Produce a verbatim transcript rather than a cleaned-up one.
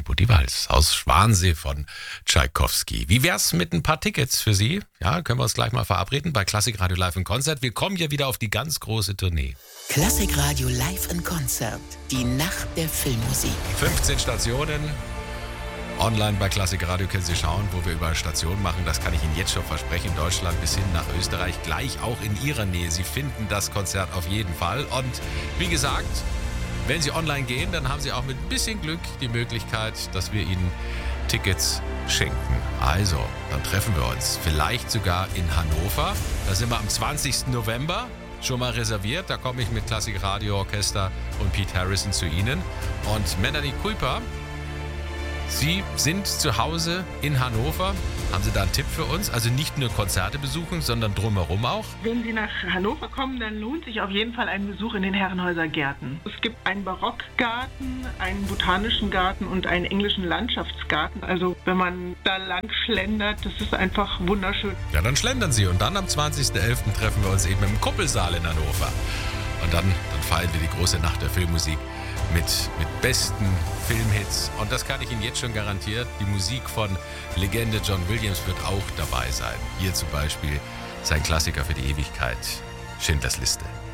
Tempo die Walz aus Schwansee von Tschaikowski. Wie wär's mit ein paar Tickets für Sie? Ja, können wir uns gleich mal verabreden bei Klassik Radio Live in Konzert. Wir kommen ja wieder auf die ganz große Tournee. Klassik Radio Live in Konzert. Die Nacht der Filmmusik. fünfzehn Stationen. Online bei Klassik Radio können Sie schauen, wo wir überall Stationen machen. Das kann ich Ihnen jetzt schon versprechen. Deutschland bis hin nach Österreich. Gleich auch in Ihrer Nähe. Sie finden das Konzert auf jeden Fall. Und wie gesagt, wenn Sie online gehen, dann haben Sie auch mit ein bisschen Glück die Möglichkeit, dass wir Ihnen Tickets schenken. Also, dann treffen wir uns vielleicht sogar in Hannover. Da sind wir am zwanzigsten November schon mal reserviert. Da komme ich mit Klassik Radio Orchester und Pete Harrison zu Ihnen. Und Melanie Kuiper, Sie sind zu Hause in Hannover. Haben Sie da einen Tipp für uns? Also nicht nur Konzerte besuchen, sondern drumherum auch? Wenn Sie nach Hannover kommen, dann lohnt sich auf jeden Fall ein Besuch in den Herrenhäuser Gärten. Es gibt einen Barockgarten, einen botanischen Garten und einen englischen Landschaftsgarten. Also wenn man da lang schlendert, das ist einfach wunderschön. Ja, dann schlendern Sie. Und dann am zwanzigsten elften treffen wir uns eben im Kuppelsaal in Hannover. Und dann, dann feiern wir die große Nacht der Filmmusik mit, mit besten Filmhits. Und das kann ich Ihnen jetzt schon garantieren. Die Musik von Legende John Williams wird auch dabei sein. Hier zum Beispiel sein Klassiker für die Ewigkeit, Schindlers Liste.